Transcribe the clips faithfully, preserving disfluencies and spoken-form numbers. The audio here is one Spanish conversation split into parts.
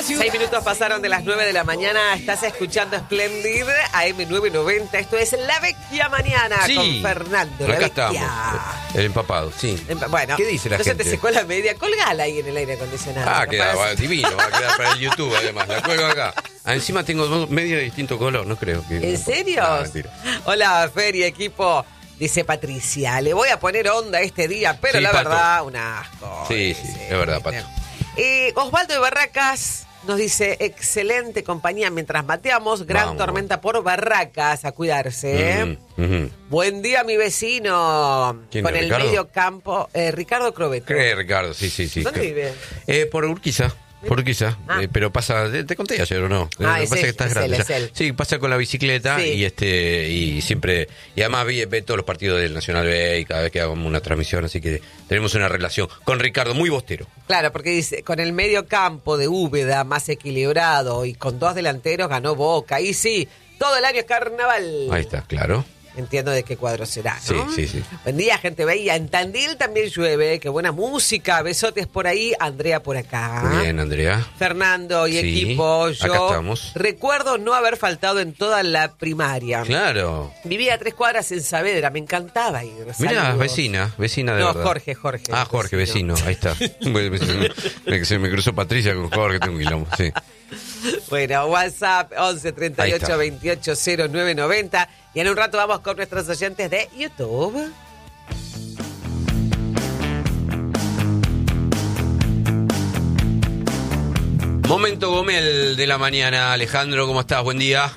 Seis minutos pasaron de las nueve de la mañana. Estás escuchando Splendid A M novecientos noventa. Esto es La Vecchia Mañana sí, con Fernando. Acá La estamos. El empapado, sí. Bueno, ¿qué dice la no gente? Se te secó la media. Colgala ahí en el aire acondicionado. Ah, ¿no? queda Para... va, divino. Va a quedar para el YouTube, además. La cuelgo acá. Ah, encima tengo dos medias de distinto color, no creo. Que... ¿En serio? No, mentira. Hola, Feria, equipo. Dice Patricia, le voy a poner onda este día, pero sí, la Pato. verdad, un asco. Sí, sí, es verdad, Pato. Eh, Osvaldo de Barracas nos dice, excelente compañía mientras mateamos, gran Vamos. tormenta por Barracas, a cuidarse. ¿eh? Uh-huh, uh-huh. Buen día, mi vecino. ¿Quién Con es, el Ricardo? medio campo, eh, Ricardo Crobeto. ¿Qué, Ricardo? Sí, sí, sí. ¿Dónde que- vive? Eh, por Urquiza. Por Urquiza. Ah. Eh, pero pasa, te, te conté ayer o no. Ah, Lo que es pasa es él, que estás es grande él, es ya. él. Sí, pasa con la bicicleta Sí. y este y siempre y además ve, ve todos los partidos del Nacional B y cada vez que hagamos una transmisión, así que tenemos una relación con Ricardo muy bostero. Claro, porque dice, con el medio campo de Úbeda más equilibrado y con dos delanteros ganó Boca. Y sí, todo el año es carnaval. Ahí está, claro. Entiendo de qué cuadro será, ¿no? Sí, sí, sí. Buen día, gente bella. En Tandil también llueve. Qué buena música. Besotes por ahí. Andrea por acá. Muy bien, Andrea. Fernando y Sí, equipo. Yo acá estamos. recuerdo no haber faltado en toda la primaria. Claro. Vivía a tres cuadras en Saavedra. Me encantaba ir. Mirá, Saludos. vecina, vecina de No, verdad. Jorge, Jorge. Ah, Jorge, vecino, ahí está. me, se me cruzó Patricia con Jorge, tengo un quilombo, sí. Bueno, WhatsApp once treinta y Ahí ocho está. veintiocho cero nueve noventa. Y en un rato vamos con nuestros oyentes de YouTube. Momento Gomel de la mañana, Alejandro, ¿cómo estás? Buen día.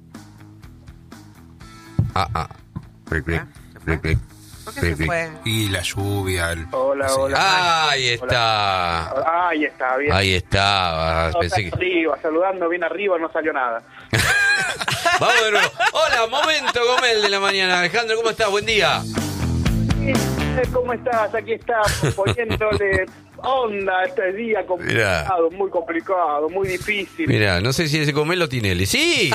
Ah, ah. Clic, clic, clic, clic, ¿Por qué clic, se clic. fue? Y la lluvia. El... Hola, Sí. hola. Ahí está. Ahí está, bien. Ahí está. No, Pensé está que... arriba, saludando bien arriba, no salió nada. Vamos de nuevo. Hola, momento Gomel de la mañana. Alejandro, ¿cómo estás? Buen día. ¿Cómo estás? Aquí estamos poniéndole onda a este día complicado, muy complicado, muy difícil. Mira, no sé si ese Gomel lo tiene él. ¡Sí!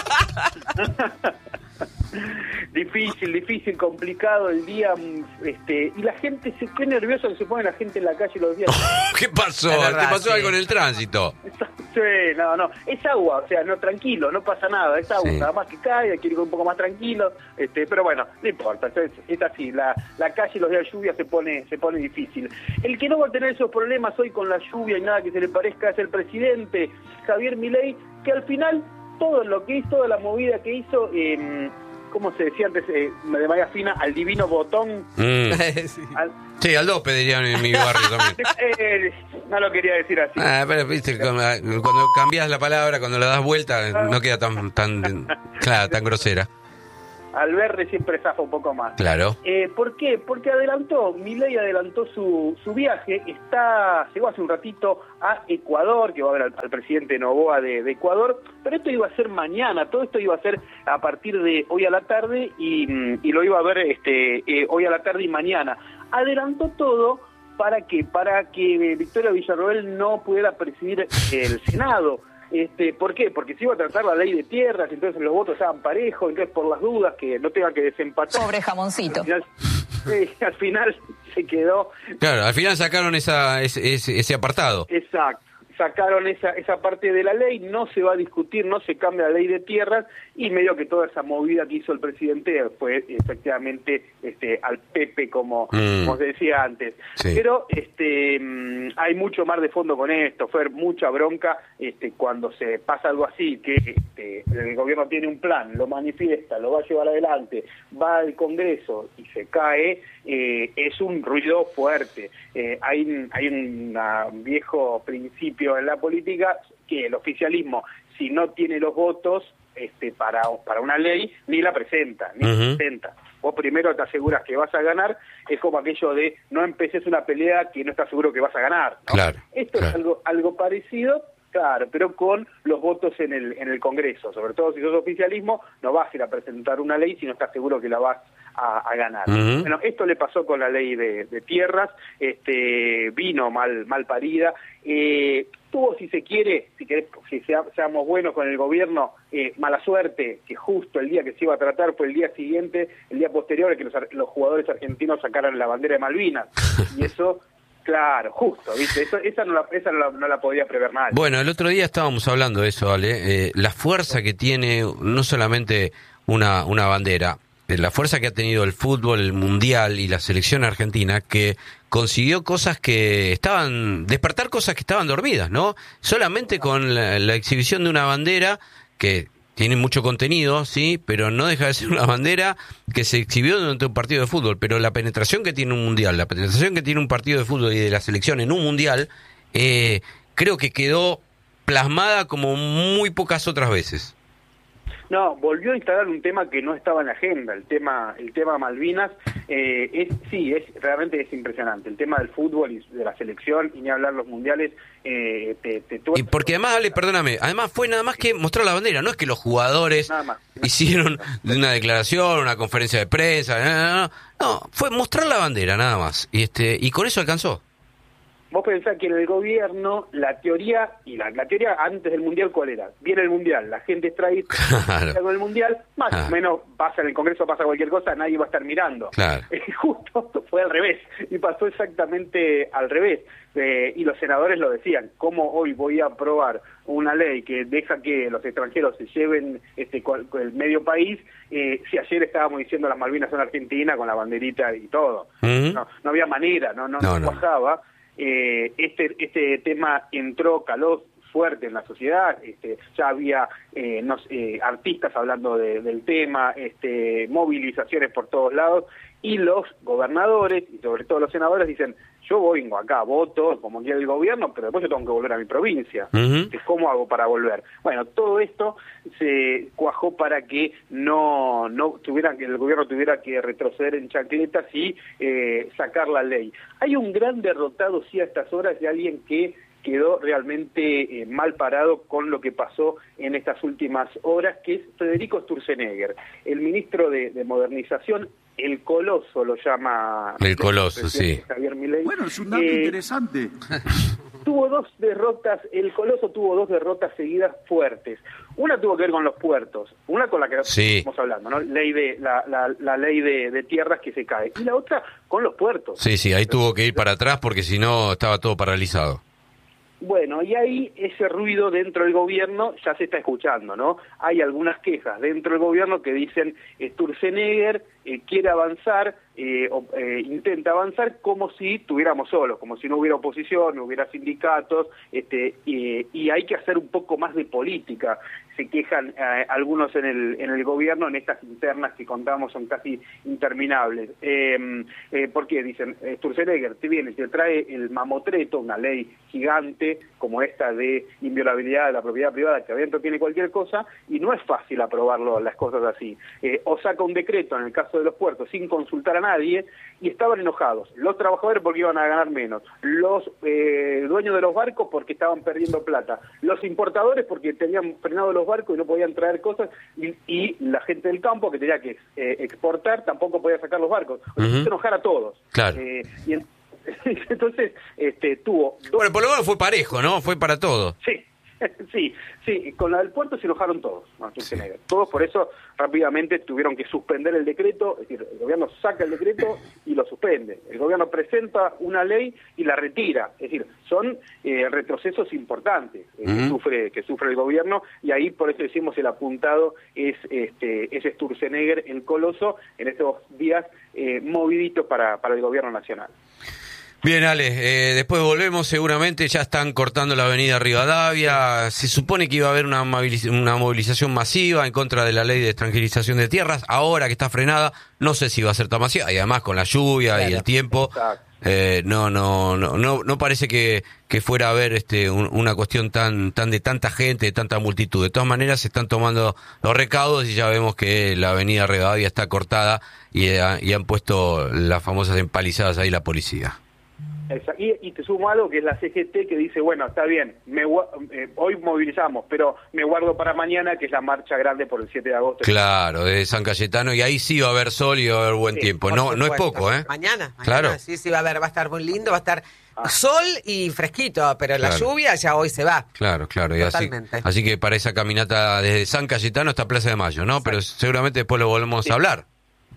Difícil, difícil, complicado el día, este, y la gente se qué nerviosa que se pone la gente en la calle los días. ¿Qué pasó? Es verdad, ¿Te pasó sí. algo en el tránsito? Sí, no, no, es agua, o sea, no, tranquilo, no pasa nada, es agua, Sí. nada más que cae, hay que ir un poco más tranquilo, este, pero bueno, no importa, es, es así, la, la calle los días de lluvia se pone, se pone difícil. El que no va a tener esos problemas hoy con la lluvia y nada que se le parezca es el presidente Javier Milei, que al final todo lo que hizo, toda la movida que hizo, eh, ¿cómo se decía antes, eh, de manera fina, al divino botón? Mm. Sí. Al, Sí, al dope dirían en mi barrio también. eh, no lo quería decir así. Ah, pero viste, cuando, cuando cambias la palabra, cuando la das vuelta, no queda tan, tan, claro, tan grosera. Al verde siempre zafa un poco más. Claro. Eh, ¿Por qué? Porque adelantó, Milei adelantó su, su viaje, está llegó hace un ratito a Ecuador, que va a ver al, al presidente Noboa de, de Ecuador, pero esto iba a ser mañana, todo esto iba a ser a partir de hoy a la tarde y, y lo iba a ver este eh, hoy a la tarde y mañana. Adelantó todo, ¿para qué? Para que Victoria Villarroel no pudiera presidir el Senado. Este, ¿Por qué? Porque se iba a tratar la ley de tierras, entonces los votos estaban parejos, entonces por las dudas que no tenga que desempatar. Pobre jamoncito. Al final, sí, al final se quedó. Claro, al final sacaron esa, ese, ese, ese apartado. Exacto. Sacaron esa esa parte de la ley, no se va a discutir, no se cambia la ley de tierras y medio que toda esa movida que hizo el presidente fue efectivamente este al Pepe como, Mm. como se decía antes. Sí. Pero este mm, hay mucho más de fondo con esto, fue mucha bronca este cuando se pasa algo así, que este, el gobierno tiene un plan, lo manifiesta, lo va a llevar adelante, va al Congreso y se cae, eh, es un ruido fuerte. Eh, hay hay un una, viejo principio en la política que el oficialismo, si no tiene los votos este para para una ley, ni la presenta, ni Uh-huh. la presenta. Vos primero te aseguras que vas a ganar, es como aquello de no empeces una pelea que no estás seguro que vas a ganar, ¿no? Claro, Esto claro. es algo algo parecido, claro, pero con los votos en el en el Congreso, sobre todo si sos oficialismo, no vas a ir a presentar una ley si no estás seguro que la vas a, a ganar. Uh-huh. Bueno, esto le pasó con la ley de, de tierras, este vino mal mal parida, eh, tuvo, si se quiere, si querés, si sea, seamos buenos con el gobierno, eh, mala suerte, que justo el día que se iba a tratar fue el día siguiente, el día posterior, que los, los jugadores argentinos sacaran la bandera de Malvinas, y eso Claro, justo, ¿viste? Eso, esa no la, esa no la, no la podía prever nadie. Bueno, el otro día estábamos hablando de eso, Ale, eh, la fuerza que tiene no solamente una, una bandera, eh, la fuerza que ha tenido el fútbol, el mundial y la selección argentina, que consiguió cosas que estaban, despertar cosas que estaban dormidas, ¿no? Solamente con la, la exhibición de una bandera que tiene mucho contenido, sí, pero no deja de ser una bandera que se exhibió durante un partido de fútbol. Pero la penetración que tiene un mundial, la penetración que tiene un partido de fútbol y de la selección en un mundial, eh, creo que quedó plasmada como muy pocas otras veces. No, volvió a instalar un tema que no estaba en la agenda, el tema el tema Malvinas, eh, es sí, es realmente es impresionante, el tema del fútbol y de la selección, y ni hablar los mundiales, eh, te, te, te... Y porque además, Ale, perdóname, además fue nada más que mostrar la bandera, no es que los jugadores nada más, nada. hicieron una declaración, una conferencia de prensa, no, no, no, no, fue mostrar la bandera nada más, y este y con eso alcanzó. Vos pensás que en el gobierno, la teoría, y la, la teoría antes del Mundial, ¿cuál era? Viene el Mundial, la gente extrae Claro. con el Mundial, más Claro. o menos pasa en el Congreso, pasa cualquier cosa, nadie va a estar mirando. Claro. Eh, justo fue al revés, y pasó exactamente al revés. Eh, y los senadores lo decían, ¿cómo hoy voy a aprobar una ley que deja que los extranjeros se lleven este con, con el medio país, eh, si ayer estábamos diciendo las Malvinas son Argentina, con la banderita y todo? Uh-huh. No, no había manera, no, no, No, no no. pasaba. Eh, este este tema entró, caló fuerte en la sociedad, este, ya había eh, no, eh, artistas hablando de, del tema, este, movilizaciones por todos lados, y los gobernadores, y sobre todo los senadores, dicen, yo vengo acá, voto como quiera el gobierno, pero después yo tengo que volver a mi provincia. Uh-huh. ¿Cómo hago para volver? Bueno, todo esto se cuajó para que no no tuviera que el gobierno tuviera que retroceder en chancletas y eh, sacar la ley. Hay un gran derrotado, sí, a estas horas, de alguien que quedó realmente eh, mal parado con lo que pasó en estas últimas horas, que es Federico Sturzenegger, el ministro de, de Modernización, el Coloso lo llama... El Coloso, sí. Javier Milei. Bueno, es un dato Eh, interesante. Tuvo dos derrotas, el Coloso tuvo dos derrotas seguidas fuertes. Una tuvo que ver con los puertos, una con la que Sí. estamos hablando, ¿no? Ley de la, la, la ley de, de tierras que se cae. Y la otra con los puertos. Sí, sí, ahí tuvo que ir para atrás porque si no estaba todo paralizado. Bueno, y ahí ese ruido dentro del gobierno ya se está escuchando, ¿no? Hay algunas quejas dentro del gobierno que dicen Sturzenegger eh, quiere avanzar, eh, o, eh, intenta avanzar como si tuviéramos solos, como si no hubiera oposición, no hubiera sindicatos, este, y, y hay que hacer un poco más de política. Se quejan eh, algunos en el en el gobierno, en estas internas que contamos son casi interminables. Eh, eh, ¿Por qué? Dicen, eh, Sturzenegger te viene, te trae el mamotreto, una ley gigante como esta de inviolabilidad de la propiedad privada, que adentro tiene cualquier cosa, y no es fácil aprobarlo, las cosas así. Eh, o saca un decreto, en el caso de los puertos, sin consultar a nadie, y estaban enojados. Los trabajadores porque iban a ganar menos, los eh, dueños de los barcos porque estaban perdiendo plata, los importadores porque tenían frenado los barcos y no podían traer cosas, y, y la gente del campo que tenía que eh, exportar tampoco podía sacar los barcos. O sea, Uh-huh. hizo enojar a todos. Claro. Eh, y en- entonces este, tuvo dos... Bueno, por lo menos fue parejo, ¿no? Fue para todo. Sí, sí, sí, con la del puerto se enojaron todos, ¿no? Sí. Todos, por eso rápidamente tuvieron que suspender el decreto, es decir, el gobierno saca el decreto y lo suspende. El gobierno presenta una ley y la retira, es decir, son eh, retrocesos importantes eh, Uh-huh. que sufre que sufre el gobierno, y ahí por eso decimos el apuntado es este es Sturzenegger, el Coloso, en estos días eh, moviditos para, para el gobierno nacional. Bien, Ale, eh, después volvemos seguramente, ya están cortando la avenida Rivadavia, se supone que iba a haber una, moviliz- una movilización masiva en contra de la ley de extranjerización de tierras, ahora que está frenada, no sé si va a ser tan masiva, y además con la lluvia Claro. y el tiempo, Exacto. eh, no, no, no, no, no parece que, que fuera a haber este, un- una cuestión tan, tan de tanta gente, de tanta multitud. De todas maneras se están tomando los recaudos y ya vemos que la avenida Rivadavia está cortada y, eh, y han puesto las famosas empalizadas ahí la policía. Exacto. Y, y te sumo algo que es la C G T, que dice, bueno, está bien, me, gua- eh, hoy movilizamos, pero me guardo para mañana, que es la marcha grande por el siete de agosto. Claro, de San Cayetano, y ahí sí va a haber sol y va a haber buen Sí, tiempo. Por No, no es supuesto. poco, ¿eh? Mañana, mañana, Claro. sí, sí, va a haber, va a estar muy lindo, va a estar Ah. sol y fresquito, pero la Claro. lluvia ya hoy se va. Claro, claro, y así, Totalmente. así que para esa caminata desde San Cayetano hasta Plaza de Mayo, ¿no? Pero seguramente después lo volvemos Sí. a hablar.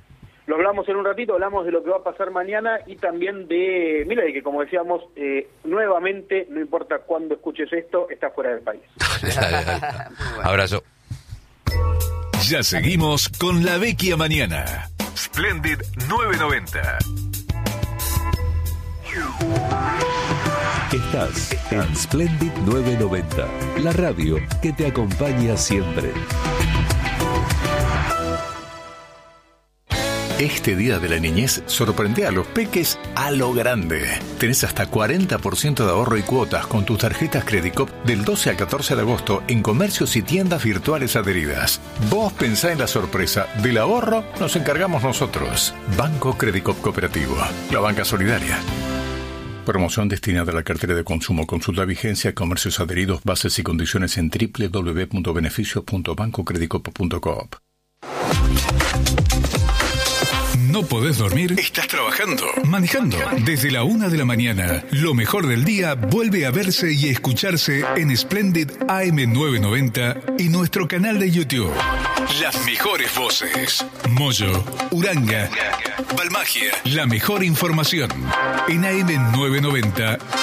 lo hablamos en un ratito, hablamos de lo que va a pasar mañana y también de Milei, que como decíamos, eh, nuevamente, no importa cuándo escuches esto, está fuera del país. Abrazo. Ya seguimos con La Vecchia Mañana. Splendid nueve noventa. Estás en Splendid nueve noventa, la radio que te acompaña siempre. Este Día de la Niñez sorprende a los peques a lo grande. Tenés hasta cuarenta por ciento de ahorro y cuotas con tus tarjetas Credicop del doce al catorce de agosto en comercios y tiendas virtuales adheridas. Vos pensá en la sorpresa. Del ahorro nos encargamos nosotros. Banco Credicop Cooperativo, la banca solidaria. Promoción destinada a la cartera de consumo. Consulta vigencia, comercios adheridos, bases y condiciones en doble u doble u doble u punto beneficios punto banco credicop punto coop. ¿No podés dormir? ¿Estás trabajando? ¿Manejando? Desde la una de la mañana, lo mejor del día vuelve a verse y escucharse en Splendid A M novecientos noventa y nuestro canal de YouTube. Las mejores voces. Moyo, Uranga, Balmagia. La mejor información. En A M novecientos noventa